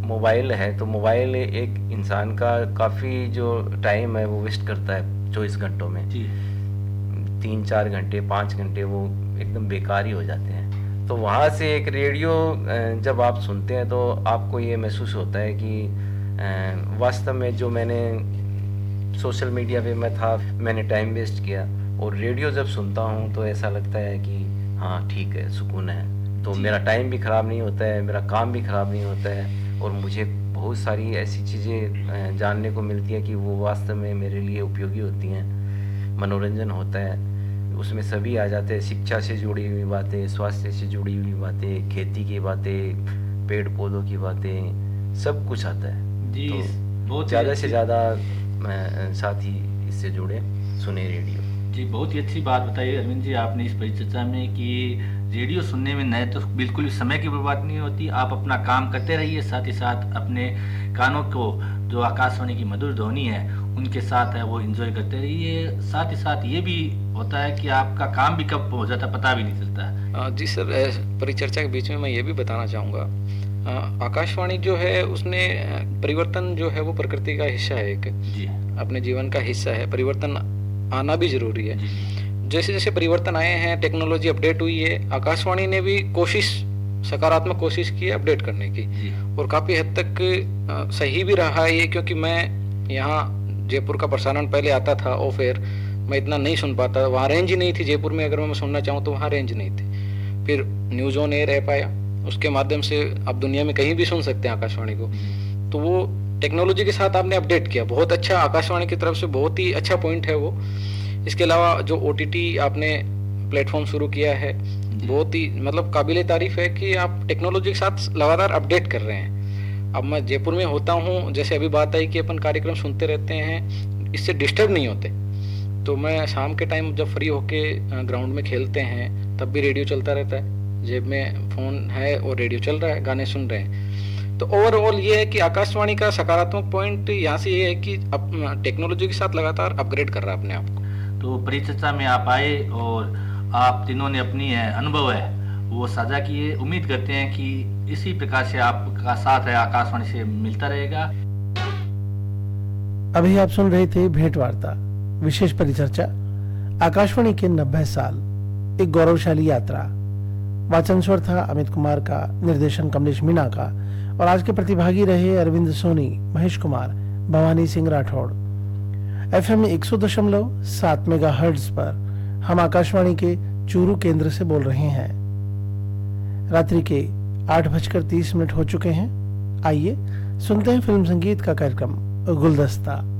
Mobile है, तो mobile एक इंसान का काफ़ी जो टाइम है वो वेस्ट करता है 24 घंटों में। जी 3-4 घंटे 5 घंटे वो एकदम बेकार ही हो जाते हैं। तो वहाँ से एक रेडियो जब आप सुनते हैं तो आपको ये महसूस होता है कि वास्तव में जो मैंने सोशल मीडिया पे मैं था, मैंने टाइम वेस्ट किया, और रेडियो जब सुनता हूँ तो ऐसा लगता है कि हाँ ठीक है, सुकून है। तो जी मेरा टाइम भी ख़राब नहीं होता है, मेरा काम भी ख़राब नहीं होता है, और मुझे बहुत सारी ऐसी चीज़ें जानने को मिलती हैं कि वो वास्तव में मेरे लिए उपयोगी होती हैं। मनोरंजन होता है, उसमें सभी आ जाते हैं, शिक्षा से जुड़ी हुई बातें, स्वास्थ्य से जुड़ी हुई बातें, खेती की बातें, पेड़ पौधों की बातें, सब कुछ आता है। जी तो बहुत ही ज़्यादा से अच्छी। ज़्यादा साथी इससे जुड़े, सुने रेडियो। जी बहुत ही अच्छी बात बताई अरविंद जी आपने इस परिचर्चा में कि रेडियो सुनने में न तो बिल्कुल भी समय की बर्बाद नहीं होती, आप अपना काम करते रहिए, साथ ही साथ अपने कानों को जो आकाशवाणी की मधुर ध्वनि है उनके साथ है वो एंजॉय करते रहिए। साथ ही साथ ये भी होता है कि आपका काम भी कब हो जाता है पता भी नहीं चलता है। जी सर, परिचर्चा के बीच में मैं ये भी बताना चाहूँगा, आकाशवाणी जो है उसने परिवर्तन जो है वो प्रकृति का हिस्सा है, एक जी अपने जीवन का हिस्सा है। परिवर्तन आना भी जरूरी है। जी जी जैसे जैसे परिवर्तन आए हैं, टेक्नोलॉजी अपडेट हुई है, आकाशवाणी ने भी कोशिश, सकारात्मक कोशिश की है अपडेट करने की, जी और काफ़ी हद तक सही भी रहा है ये, क्योंकि मैं यहाँ जयपुर का प्रसारण पहले आता था ऑफ एयर, मैं इतना नहीं सुन पाता, वहाँ रेंज ही नहीं थी जयपुर में, अगर मैं सुनना चाहूँ तो वहाँ रेंज नहीं थी। फिर न्यूज़ ऑन एयर ऐप आया, उसके माध्यम से आप दुनिया में कहीं भी सुन सकते हैं आकाशवाणी को। तो वो टेक्नोलॉजी के साथ आपने अपडेट किया, बहुत अच्छा, आकाशवाणी की तरफ से बहुत ही अच्छा पॉइंट है वो। इसके अलावा जो OTT आपने प्लेटफॉर्म शुरू किया है, बहुत ही मतलब काबिले तारीफ है कि आप टेक्नोलॉजी के साथ लगातार अपडेट कर रहे हैं। अब मैं जयपुर में होता हूँ, जैसे अभी बात आई कि अपन कार्यक्रम सुनते रहते हैं, इससे डिस्टर्ब नहीं होते। तो मैं शाम के टाइम जब फ्री होके ग्राउंड में खेलते हैं तब भी रेडियो चलता रहता है, जेब में फ़ोन है और रेडियो चल रहा है, गाने सुन रहे हैं। तो ओवरऑल ये है कि आकाशवाणी का सकारात्मक पॉइंट यहाँ से ये है कि अब टेक्नोलॉजी के साथ लगातार अपग्रेड कर रहा है अपने आप को। तो परिचर्चा में आप आए और आप तीनों ने अपनी अनुभव है वो साझा किए। उम्मीद करते हैं कि इसी प्रकार से आपका साथ है आकाशवाणी से मिलता रहेगा। अभी आप सुन रहे थे भेंट वार्ता, विशेष परिचर्चा आकाशवाणी के 90 साल, एक गौरवशाली यात्रा। वाचन स्वर था अमित कुमार का, निर्देशन कमलेश मीना का, और आज के प्रतिभागी रहे अरविंद सोनी, महेश कुमार, भवानी सिंह राठौड़। FM 100.7 मेगाहर्ट्ज पर हम आकाशवाणी के चूरू केंद्र से बोल रहे हैं। रात्रि के 8:30 हो चुके हैं। आइए सुनते हैं फिल्म संगीत का कार्यक्रम गुलदस्ता।